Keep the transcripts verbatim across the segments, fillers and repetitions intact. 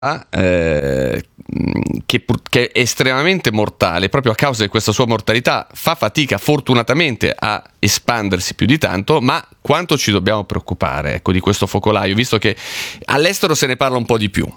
eh, che, pur- che è estremamente mortale, proprio a causa di questa sua mortalità fa fatica fortunatamente a espandersi più di tanto. Ma quanto ci dobbiamo preoccupare, ecco, di questo focolaio, visto che all'estero se ne parla un po' di più?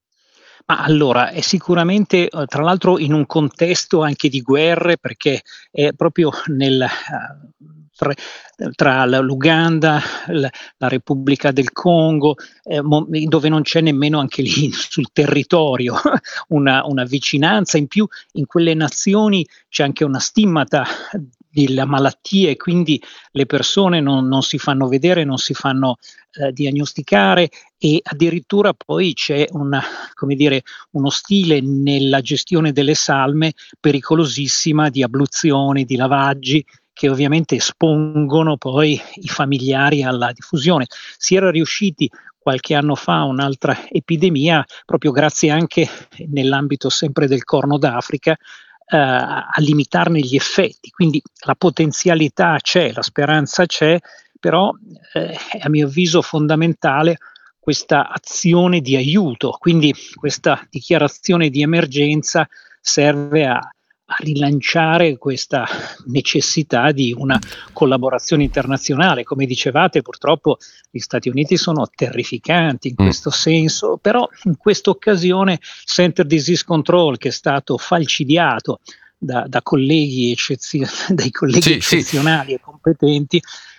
Ma allora, è sicuramente, eh, tra l'altro in un contesto anche di guerre, perché è proprio nel, eh, tra, tra la- l'Uganda, la, la Repubblica del Congo, eh, mo- dove non c'è nemmeno anche lì sul territorio una, una vicinanza. In più in quelle nazioni c'è anche una stimmata della malattia e quindi le persone non, non si fanno vedere, non si fanno eh, diagnosticare, e addirittura poi c'è una, come dire, uno stile nella gestione delle salme pericolosissima, di abluzioni, di lavaggi, che ovviamente espongono poi i familiari alla diffusione. Si era riusciti qualche anno fa a un'altra epidemia, proprio grazie anche nell'ambito sempre del Corno d'Africa, eh, a limitarne gli effetti. Quindi la potenzialità c'è, la speranza c'è, però eh, è a mio avviso fondamentale questa azione di aiuto. Quindi questa dichiarazione di emergenza serve a, a rilanciare questa necessità di una collaborazione internazionale. Come dicevate, purtroppo gli Stati Uniti sono terrificanti in Mm. questo senso, però in questa occasione Center Disease Control, che è stato falcidiato da, da colleghi eccezio- dai colleghi Sì, sì. eccezionali e competenti,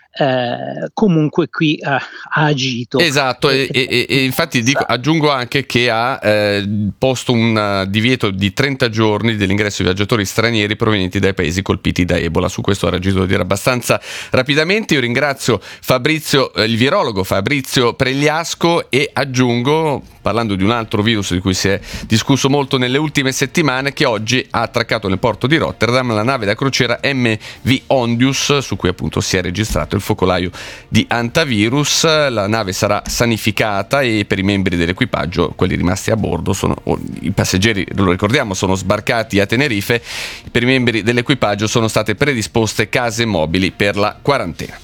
eh, comunque qui ha, ha agito. Esatto, E, e, e e- e infatti dico, abbastanza. aggiungo anche che ha eh, posto un eh, divieto di trenta giorni dell'ingresso di viaggiatori stranieri provenienti dai paesi colpiti da Ebola. Su questo ha ragito da dire abbastanza rapidamente. Io ringrazio Fabrizio, eh, il virologo Fabrizio Pregliasco, e aggiungo, parlando di un altro virus di cui si è discusso molto nelle ultime settimane, che oggi ha attraccato nel porto di Rotterdam la nave da crociera M V Ondius, su cui appunto si è registrato il focolaio di antivirus. La nave sarà sanificata e per i membri dell'equipaggio, quelli rimasti a bordo, sono, i passeggeri, lo ricordiamo, sono sbarcati a Tenerife. Per i membri dell'equipaggio sono state predisposte case mobili per la quarantena.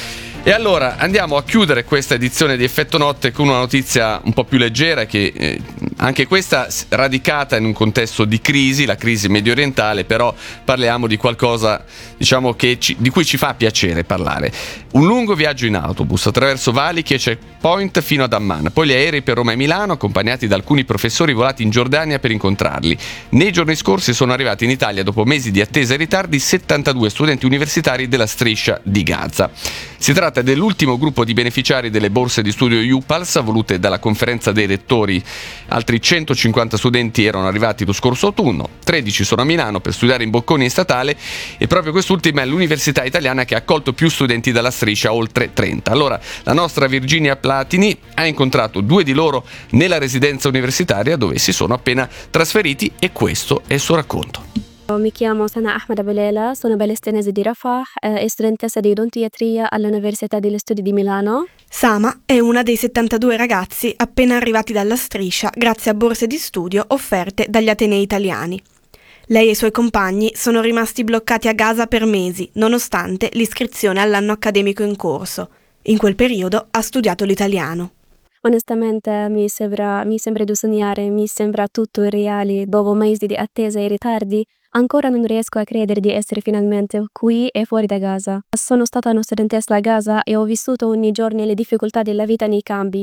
E allora andiamo a chiudere questa edizione di Effetto Notte con una notizia un po' più leggera, che eh, anche questa radicata in un contesto di crisi, la crisi medio orientale, però parliamo di qualcosa, diciamo, che ci, di cui ci fa piacere parlare. Un lungo viaggio in autobus attraverso valichi e checkpoint fino ad Amman, poi gli aerei per Roma e Milano, accompagnati da alcuni professori volati in Giordania per incontrarli. Nei giorni scorsi sono arrivati in Italia, dopo mesi di attesa e ritardi, settantadue studenti universitari della striscia di Gaza. Si tratta dell'ultimo gruppo di beneficiari delle borse di studio UPALS volute dalla conferenza dei rettori. Altri centocinquanta studenti erano arrivati lo scorso autunno, tredici sono a Milano per studiare in Bocconi in statale, e proprio quest'ultima è l'università italiana che ha accolto più studenti dalla striscia, oltre trenta. Allora, la nostra Virginia Platini ha incontrato due di loro nella residenza universitaria dove si sono appena trasferiti, e questo è il suo racconto. Mi chiamo Sana Ahmed Abulela, sono palestinese di Rafah eh, e studentessa di odontoiatria all'Università degli Studi di Milano. Sama è una dei settantadue ragazzi appena arrivati dalla striscia grazie a borse di studio offerte dagli atenei italiani. Lei e i suoi compagni sono rimasti bloccati a Gaza per mesi, nonostante l'iscrizione all'anno accademico in corso. In quel periodo ha studiato l'italiano. Onestamente mi sembra, mi sembra di sognare, mi sembra tutto irreale. Dopo mesi di attesa e ritardi, ancora non riesco a credere di essere finalmente qui e fuori da Gaza. Sono stata una studentessa a Gaza e ho vissuto ogni giorno le difficoltà della vita nei campi.